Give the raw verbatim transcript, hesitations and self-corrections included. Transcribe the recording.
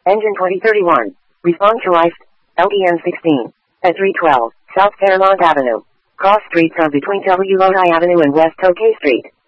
Engine twenty thirty-one. Respond to I C E, L D N sixteen, at three twelve, South Fairmont Avenue. Cross streets are between W. Lodi Avenue and West Tokay Street.